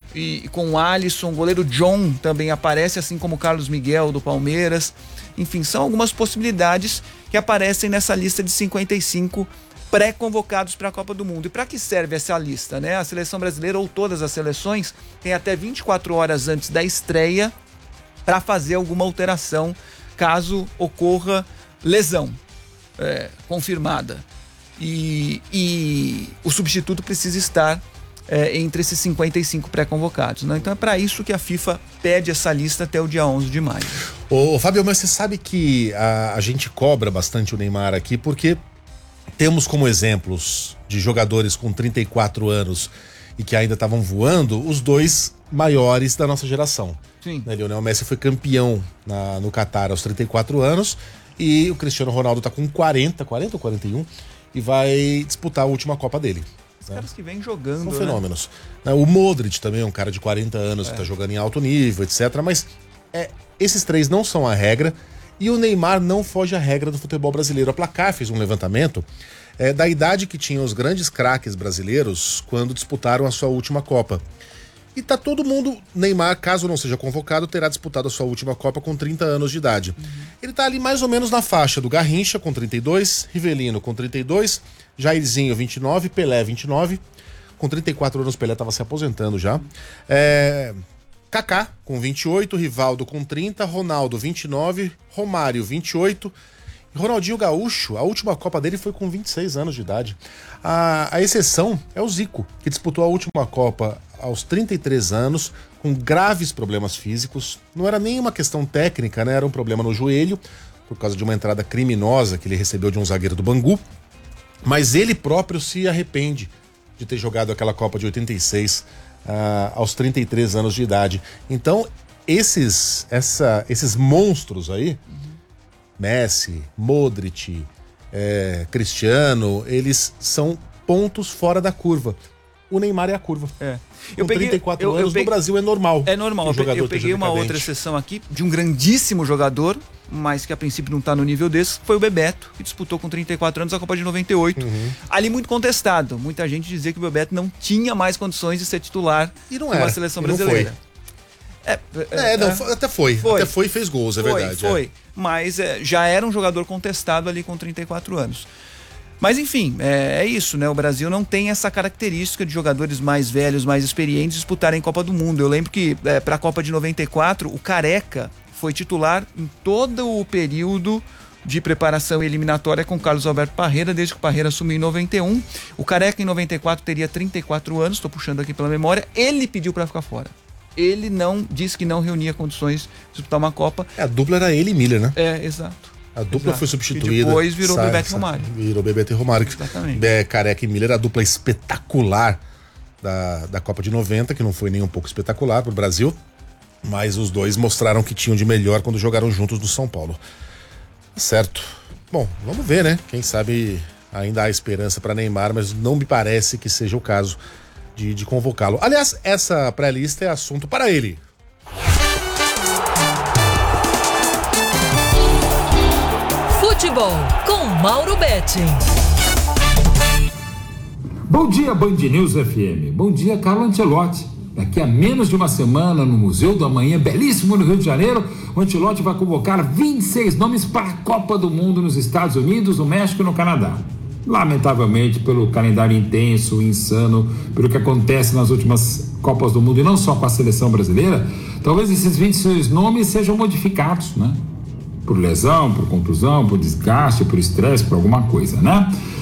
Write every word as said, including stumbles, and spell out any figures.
e com o Alisson, o goleiro John também aparece, assim como o Carlos Miguel do Palmeiras. Enfim, são algumas possibilidades que aparecem nessa lista de cinquenta e cinco pré-convocados para a Copa do Mundo. E para que serve essa lista, né? A seleção brasileira ou todas as seleções têm até vinte e quatro horas antes da estreia para fazer alguma alteração caso ocorra lesão é, confirmada. E, e o substituto precisa estar é, entre esses cinquenta e cinco pré-convocados, né? Então é para isso que a FIFA pede essa lista até o dia onze de maio. Ô, Fábio, mas você sabe que a, a gente cobra bastante o Neymar aqui porque temos como exemplos de jogadores com trinta e quatro anos e que ainda estavam voando os dois maiores da nossa geração. Sim. Né, Lionel Messi foi campeão na, no Catar aos trinta e quatro anos e o Cristiano Ronaldo está com quarenta, quarenta ou quarenta e um e vai disputar a última Copa dele. Os né? caras que vêm jogando, São né? fenômenos. O Modric também é um cara de quarenta anos é. que está jogando em alto nível, etcétera. Mas é, esses três não são a regra e o Neymar não foge à regra do futebol brasileiro. A Placar fez um levantamento é, da idade que tinham os grandes craques brasileiros quando disputaram a sua última Copa. E tá todo mundo, Neymar, caso não seja convocado, terá disputado a sua última Copa com trinta anos de idade. Uhum. Ele tá ali mais ou menos na faixa do Garrincha, com trinta e dois, Rivelino com trinta e dois, Jairzinho vinte e nove, Pelé vinte e nove, com trinta e quatro anos Pelé tava se aposentando já. É... Kaká com vinte e oito, Rivaldo com trinta, Ronaldo vinte e nove, Romário vinte e oito, Ronaldinho Gaúcho, a última Copa dele foi com vinte e seis anos de idade. A, a exceção é o Zico, que disputou a última Copa aos trinta e três anos, com graves problemas físicos. Não era nem uma questão técnica, né? Era um problema no joelho, por causa de uma entrada criminosa que ele recebeu de um zagueiro do Bangu. Mas ele próprio se arrepende de ter jogado aquela Copa de oitenta e seis uh, aos trinta e três anos de idade. Então, esses, essa, esses monstros aí, Messi, Modric, é, Cristiano, eles são pontos fora da curva. O Neymar é a curva. É. Eu Com peguei, trinta e quatro eu, anos, eu peguei, no Brasil é normal. É normal. Eu peguei, eu peguei uma outra exceção aqui de um grandíssimo jogador, mas que a princípio não está no nível desse, foi o Bebeto, que disputou com trinta e quatro anos a Copa de noventa e oito. Uhum. Ali muito contestado. Muita gente dizia que o Bebeto não tinha mais condições de ser titular e não de uma era, seleção e não brasileira. Foi. É, é, é, não, é, até foi. foi. Até foi e fez gols, é foi, verdade. Foi, é. mas é, já era um jogador contestado ali com trinta e quatro anos. Mas enfim, é, é isso, né? O Brasil não tem essa característica de jogadores mais velhos, mais experientes disputarem Copa do Mundo. Eu lembro que é, para a Copa de noventa e quatro, o Careca foi titular em todo o período de preparação eliminatória com Carlos Alberto Parreira, desde que o Parreira assumiu em noventa e um. O Careca em noventa e quatro teria trinta e quatro anos, estou puxando aqui pela memória, ele pediu para ficar fora. Ele não disse que não reunia condições de disputar uma Copa. É, a dupla era ele e Miller, né? É, exato. A dupla Exato. foi substituída. E depois virou sa- Bebeto e sa- Romário. Virou Bebeto e Romário. Exatamente. É, Careca e Miller, a dupla espetacular da, da Copa de noventa, que não foi nem um pouco espetacular pro Brasil, mas os dois mostraram que tinham de melhor quando jogaram juntos no São Paulo. Certo. Bom, vamos ver, né? Quem sabe ainda há esperança para Neymar, mas não me parece que seja o caso de, de convocá-lo. Aliás, essa pré-lista é assunto para ele. Futebol com Mauro Betti. Bom dia, Band News F M. Bom dia, Carlo Ancelotti. Daqui a menos de uma semana, no Museu do Amanhã, belíssimo no Rio de Janeiro, o Ancelotti vai convocar vinte e seis nomes para a Copa do Mundo nos Estados Unidos, no México e no Canadá. Lamentavelmente, pelo calendário intenso, insano, pelo que acontece nas últimas Copas do Mundo, e não só com a seleção brasileira, talvez esses vinte e seis nomes sejam modificados, né? Por lesão, por contusão, por desgaste, por estresse, por alguma coisa, né?